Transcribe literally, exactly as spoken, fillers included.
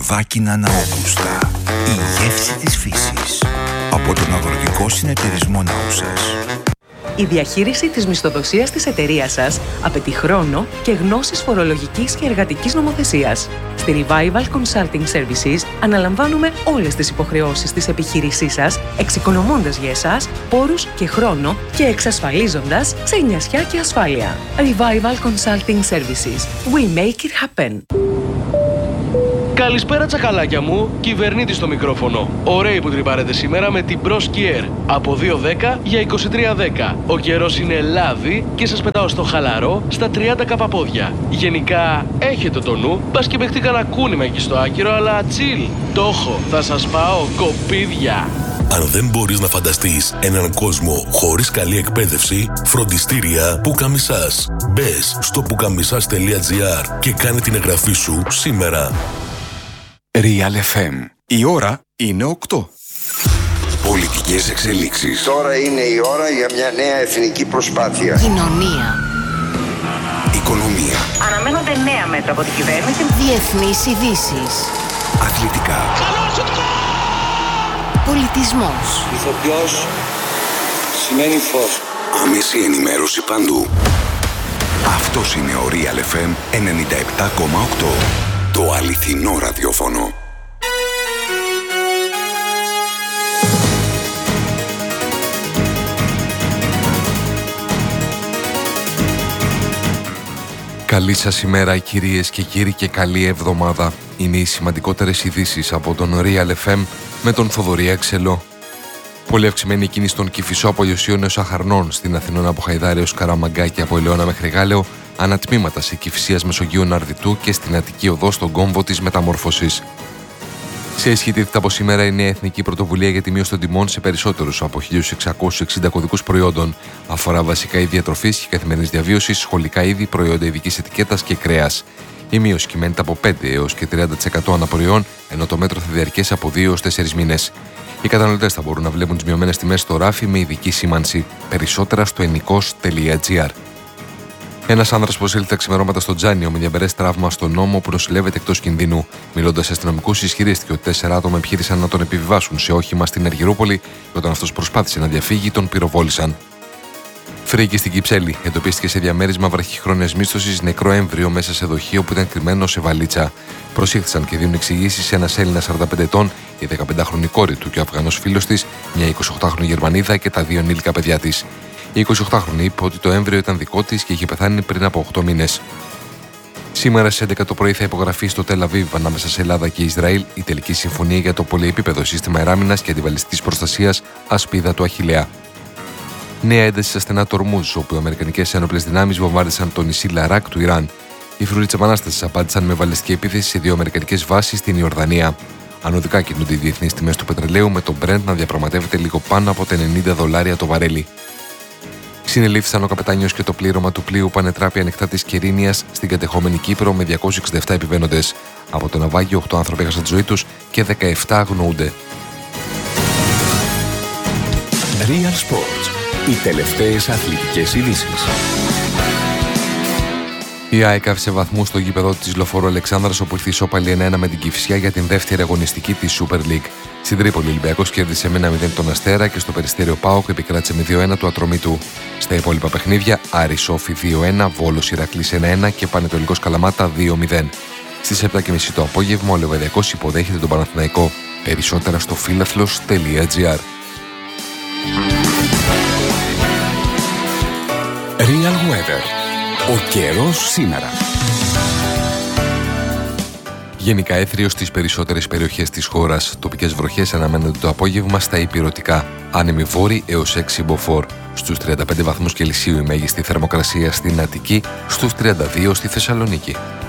Δάκινα Ναόγουστα. Η γεύση της φύσης. Από τον Αγροτικό Συνεταιρισμό Ναούσας. Η διαχείριση της μισθοδοσίας της εταιρείας σας απαιτεί χρόνο και γνώσεις φορολογικής και εργατικής νομοθεσίας. Στη Revival Consulting Services αναλαμβάνουμε όλες τις υποχρεώσεις της επιχείρησής σας, εξοικονομώντας για εσάς πόρους και χρόνο και εξασφαλίζοντας ξενιασιά και ασφάλεια. Revival Consulting Services. We make it happen. Καλησπέρα τσακαλάκια μου, κυβερνήτης στο μικρόφωνο. Ωραίοι που τρυπάρετε σήμερα με την Pro Skier. Από δύο δέκα για είκοσι τρία δέκα. Ο καιρός είναι λάδι και σας πετάω στο χαλαρό στα τριάντα καπαπόδια. Γενικά έχετε το νου, πας και παιχτεί κανένα κούνημα εκεί στο άκυρο, αλλά chill. Το έχω, θα σας πάω κοπίδια. Αν δεν μπορείς να φανταστείς έναν κόσμο χωρίς καλή εκπαίδευση, φροντιστήρια Πουκαμισάς. Μπες στο πουκαμισάς τελεία τζι άρ και κάνε την εγγραφή σου σήμερα. Real εφ εμ. Η ώρα είναι οκτώ. Πολιτικές εξελίξεις. Τώρα είναι η ώρα για μια νέα εθνική προσπάθεια. Κοινωνία. Οικονομία. Αναμένονται νέα μέτρα από την κυβέρνηση. Διεθνείς ειδήσεις. Αθλητικά. Πολιτισμός. Ηθοποιός σημαίνει φως. Άμεση ενημέρωση παντού. Αυτός είναι ο Real εφ εμ ενενήντα επτά κόμμα οκτώ. Το αληθινό ραδιόφωνο. Καλή σας ημέρα κυρίες και κύριοι και καλή εβδομάδα. Είναι οι σημαντικότερες ειδήσεις από τον Real εφ εμ με τον Θοδωρή Αξελό. Πολύ αυξημένη κίνηση στον Κηφισό από Ιωσίων έως Αχαρνών, στην Αθηνών από Χαϊδάρη έως Καραμαγκά και από Ελαιώνα μέχρι Γάλεο, ανατμήματα σε Κηφισίας Μεσογείου Ναρδιτού και στην Αττική Οδό στον κόμβο της Μεταμόρφωσης. Σε ισχύ τίθεται από σήμερα η νέα εθνική πρωτοβουλία για τη μείωση των τιμών σε περισσότερους από χίλια εξακόσιους εξήντα κωδικούς προϊόντων. Αφορά βασικά είδη διατροφής και καθημερινής διαβίωσης, σχολικά είδη, προϊόντα ειδικής ετικέτας και κρέας. Η μείωση κυμαίνεται από πέντε έως και τριάντα τοις εκατό ανά προϊόν, ενώ το μέτρο θα διαρκέσει από δύο έως τέσσερις μήνες. Οι καταναλωτές θα μπορούν να βλέπουν τις μειωμένες τιμές στο ράφι με ειδική σήμανση. Περισσότερα στο ενικός τελεία τζι άρ. Ένας άνδρας προσήλθε ξημερώματα στο Τζάνιο με διαμπερές τραύμα στον νόμο που νοσηλεύεται εκτός κινδύνου. Μιλώντας σε αστυνομικούς, ισχυρίστηκε ότι τέσσερα άτομα επιχείρησαν να τον επιβιβάσουν σε όχημα στην Αργυρούπολη και όταν αυτός προσπάθησε να διαφύγει, τον πυροβόλησαν. Φρίκη στην Κυψέλη. Εντοπίστηκε σε διαμέρισμα βραχυχρόνιας μίσθωσης νεκρό έμβριο μέσα σε δοχείο που ήταν κρυμμένο σε βαλίτσα. Προσήχθησαν και δίνουν εξηγήσεις σε ένας Έλληνας σαράντα πέντε ετών, η δεκαπεντάχρονη κόρη του και ο Αφγανός φίλος της, μια εικοσιοκτάχρονη Γερμανίδα και τα δύο ενήλικα παιδιά της. Η εικοσιοκτάχρονη είπε ότι το έμβριο ήταν δικό της και είχε πεθάνει πριν από οκτώ μήνες. Σήμερα στις έντεκα το πρωί θα υπογραφεί στο Τελ Αβίβ ανάμεσα σε Ελλάδα και Ισραήλ η τελική συμφωνία για το πολυεπίπεδο σύστημα αεράμινας και αντιβαλιστικής προστασίας Ασπίδα του Αχιλλέα. Νέα ένταση στα στενά του Ορμούζ, όπου οι αμερικανικές ένοπλες δυνάμεις βομβάρδισαν το νησί Λαράκ του Ιράν. Οι φρουροί της Επανάστασης απάντησαν με βαλιστική επίθεση σε δύο αμερικανικές βάσεις στην Ιορδανία. Ανωδικά κινούνται οι διεθνείς τιμές του πετρελαίου, με το Brent να διαπραγματεύεται λίγο πάνω από τα ενενήντα δολάρια το βαρέλι. Συνελήφθησαν ο καπετάνιος και το πλήρωμα του πλοίου που ανετράπη ανοιχτά της Κερίνιας στην κατεχόμενη Κύπρο με διακόσιους εξήντα επτά επιβαίνοντες. Από το ναυάγιο, οκτώ άνθρωποι έχασαν τη ζωή τους και δεκαεπτά αγνοούνται. Real Sports. Οι τελευταίες αθλητικές ειδήσεις. Η ΑΕΚ άφησε βαθμούς στο γήπεδο της Λοφόρου Αλεξάνδρας, όπου ήρθε ισόπαλη ένα ένα με την Κηφισιά για την δεύτερη αγωνιστική της Super League. Στην Τρίπολη, ο Ολυμπιακός κέρδισε με ένα μηδέν τον Αστέρα και στο Περιστέριο ΠΑΟΚ επικράτησε με δύο ένα του Ατρομήτου. Στα υπόλοιπα παιχνίδια, Άρης Όφη δύο ένα, Βόλος Ηρακλής ένα ένα και Πανετολικός Καλαμάτα δύο μηδέν. Στις επτά και μισή το απόγευμα, ο Λεβαδιακός υποδέχεται τον Παναθηναϊκό. Περισσότερα στο φίλαθλος τελεία τζι άρ. Real Weather. Ο καιρός σήμερα. Γενικά έθριο στις περισσότερες περιοχές της χώρας. Τοπικές βροχές αναμένονται το απόγευμα στα ηπειρωτικά. Άνεμη βόρη έως έξι μποφόρ. Στους τριάντα πέντε βαθμούς Κελσίου η μέγιστη θερμοκρασία στην Αττική, στους τριάντα δύο στη Θεσσαλονίκη.